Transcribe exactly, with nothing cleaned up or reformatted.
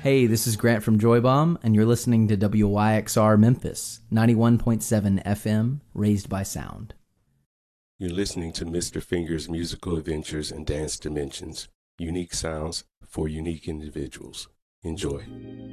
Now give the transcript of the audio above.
Hey, this is Grant from Joy Bomb, and you're listening to W Y X R Memphis, ninety-one point seven F M, Raised by Sound. You're listening to Mister Finger's musical adventures and dance dimensions, unique sounds for unique individuals. Enjoy.